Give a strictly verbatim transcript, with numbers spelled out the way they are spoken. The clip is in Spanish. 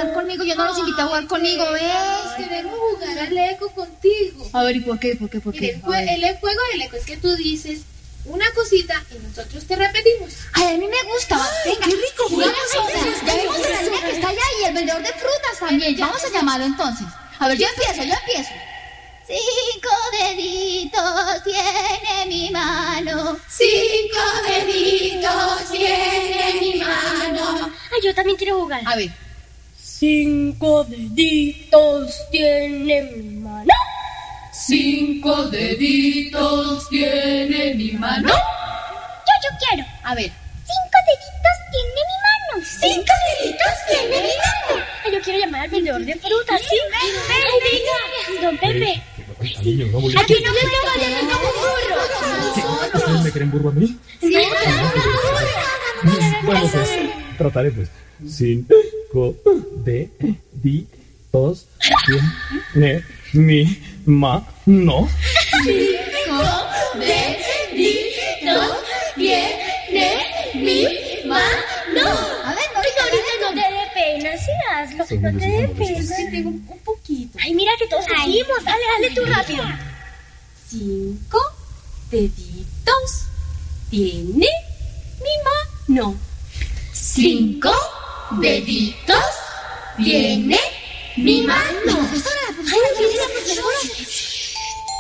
hablar conmigo, yo no los invité a jugar conmigo, ¿ves? Queremos jugar al eco contigo. A ver, ¿y por qué? ¿Por qué? ¿Por Mire, qué? el, jue- el juego del eco es que tú dices una cosita y nosotros te repetimos. Ay, a mí me gusta. Venga, qué rico, jugamos jugamos. ahora. Ya vimos a la niña que está allá y el vendedor de frutas también. Vamos a llamarlo entonces. A ver, yo empiezo, yo empiezo. Cinco deditos tiene mi mano. Cinco deditos tiene mi mano. Ay, yo también quiero jugar. A ver. Cinco deditos tiene mi mano. Cinco deditos tiene mi mano. Yo, yo quiero. A ver. Cinco deditos tiene mi mano. Cinco deditos tiene mi mano. Ay, yo quiero llamar al vendedor de frutas, ¿sí? Ay, venga. Don Pepe. Niños, no molestes. Aquí no me toca ya tengo un burro. ¿Ustedes me creen burro a mí? Sí, Bueno, pues, trataré pues. Cinco deditos tiene mi mano. Cinco deditos tiene mi mano. A ver, Ahorita Norita, no te dé pena, sí hazlo. Son No niños te y dé son molestos. pena. Tengo un poquito. Ay, mira que todos seguimos. Dale, dale tú rápido. Cinco deditos tiene mi mano. Cinco deditos tiene mi mano. profesora, la profesora, la profesora.